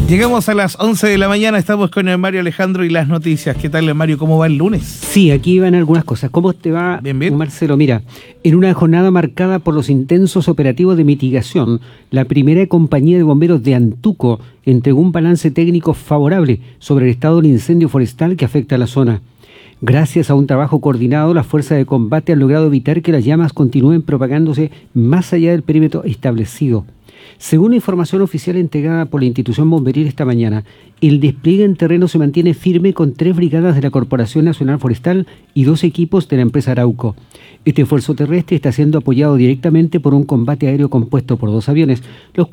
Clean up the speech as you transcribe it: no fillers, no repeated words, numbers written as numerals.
Llegamos a las 11 de la mañana, estamos con el Mario Alejandro y las noticias. ¿Qué tal, Mario? ¿Cómo va el lunes? Sí, aquí van algunas cosas. ¿Cómo te va, bien, bien. Marcelo? Mira, en una jornada marcada por los intensos operativos de mitigación, la primera compañía de bomberos de Antuco entregó un balance técnico favorable sobre el estado del incendio forestal que afecta a la zona. Gracias a un trabajo coordinado, las fuerzas de combate han logrado evitar que las llamas continúen propagándose más allá del perímetro establecido. Según la información oficial entregada por la institución bomberil esta mañana, el despliegue en terreno se mantiene firme con 3 brigadas de la Corporación Nacional Forestal y 2 equipos de la empresa Arauco. Este esfuerzo terrestre está siendo apoyado directamente por un combate aéreo compuesto por 2 aviones, los